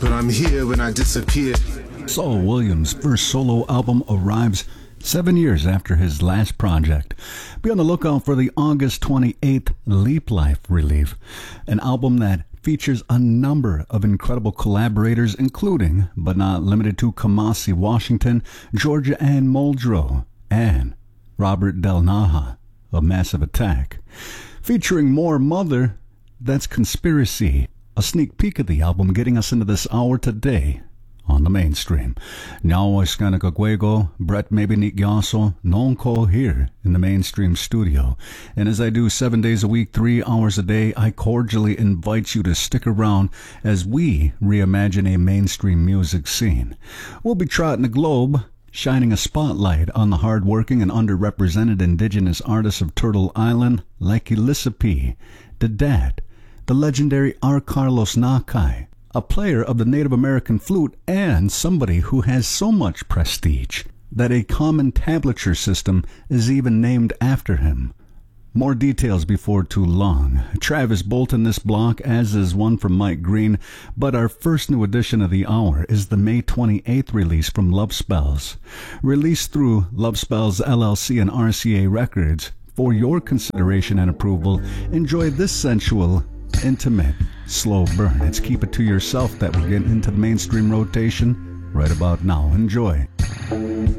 but I'm here when I disappear. Saul Williams' first solo album arrives 7 years after his last project. Be on the lookout for the August 28th Leap Life release, an album that features a number of incredible collaborators, including, but not limited to, Kamasi Washington, Georgia Ann Muldrow, and Robert Del Naja of Massive Attack. Featuring more Mother, that's Conspiracy, a sneak peek of the album getting us into this hour today on the mainstream. Now es Juego, Brett Mabinik Yaso, non-call here in the mainstream studio. And as I do 7 days a week, 3 hours a day, I cordially invite you to stick around as we reimagine a mainstream music scene. We'll be trotting the globe, shining a spotlight on the hard-working and underrepresented indigenous artists of Turtle Island like Elissa P., Dadat, the legendary R. Carlos Nakai, a player of the Native American flute, and somebody who has so much prestige that a common tablature system is even named after him. More details before too long. Travis Bolton this block, as is one from Mike Green, but our first new edition of the hour is the May 28th release from Love Spells. Released through Love Spells LLC and RCA Records. For your consideration and approval, enjoy this sensual, intimate, slow burn. It's Keep It To Yourself that we're getting into the mainstream rotation right about now. Enjoy.